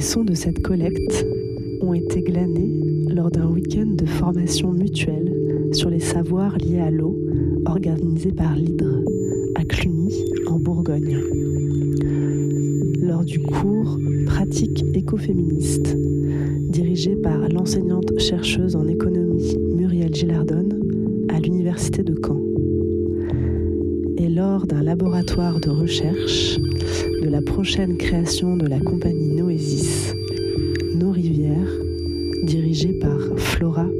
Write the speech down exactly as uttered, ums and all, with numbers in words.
sons de cette collecte ont été glanés lors d'un week-end de formation mutuelle sur les savoirs liés à l'eau organisé par l'Hydre à Cluny, en Bourgogne. Lors du cours Pratique écoféministe, dirigé par l'enseignante chercheuse en économie Muriel Gilardone à l'Université de Caen. Et lors d'un laboratoire de recherche de la prochaine création de la compagnie Noesis, Nos Rivières, dirigée par Flora